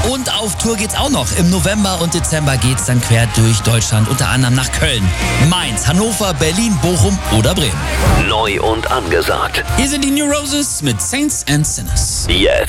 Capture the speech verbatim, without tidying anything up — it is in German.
Und auf Tour geht's auch noch. Im November und Dezember geht's dann quer durch Deutschland, unter anderem nach Köln, Mainz, Hannover, Berlin, Bochum oder Bremen. Neu und angesagt. Hier sind die New Roses mit Saints and Sinners. Jetzt.